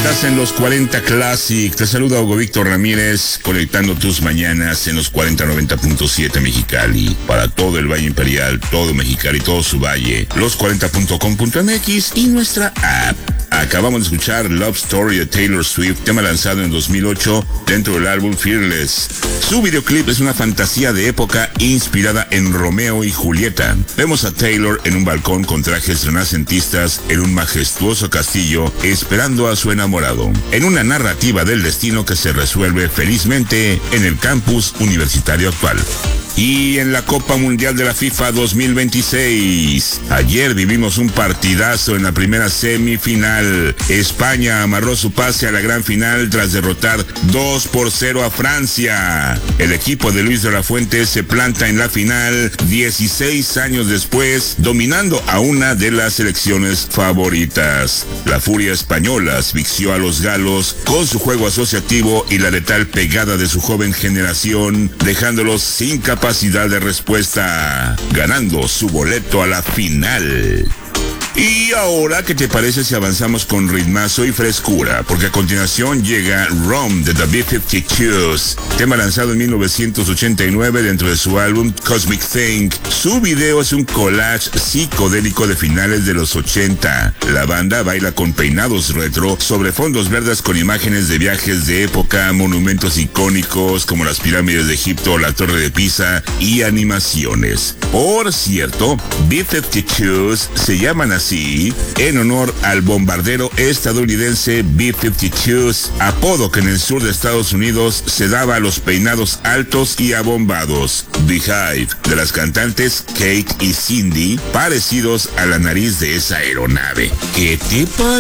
Estás en los 40 Classic. Te saluda Hugo Víctor Ramírez, conectando tus mañanas en los 4090.7 Mexicali. Para todo el Valle Imperial, todo Mexicali, todo su valle. Los40.com.mx y nuestra app. Acabamos de escuchar Love Story de Taylor Swift, tema lanzado en 2008 dentro del álbum Fearless. Su videoclip es una fantasía de época inspirada en Romeo y Julieta. Vemos a Taylor en un balcón con trajes renacentistas en un majestuoso castillo esperando a su enamorado, en una narrativa del destino que se resuelve felizmente en el campus universitario actual. Y en la Copa Mundial de la FIFA 2026, ayer vivimos un partidazo en la primera semifinal. España amarró su pase a la gran final tras derrotar 2-0 a Francia. El equipo de Luis de la Fuente se planta en la final 16 años después, dominando a una de las selecciones favoritas. La furia española asfixió a los galos con su juego asociativo y la letal pegada de su joven generación, dejándolos sin capacidad de respuesta, ganando su boleto a la final. Y ahora, ¿qué te parece si avanzamos con ritmazo y frescura? Porque a continuación llega Rom de The B-52s, tema lanzado en 1989 dentro de su álbum Cosmic Think. Su video es un collage psicodélico de finales de los 80. La banda baila con peinados retro sobre fondos verdes con imágenes de viajes de época, monumentos icónicos como las pirámides de Egipto, la Torre de Pisa y animaciones. Por cierto, B-52s se llaman así en honor al bombardero estadounidense B-52s, apodo que en el sur de Estados Unidos se daba a los peinados altos y abombados. Beehive, de las cantantes Kate y Cindy, parecidos a la nariz de esa aeronave. ¿Qué te parece?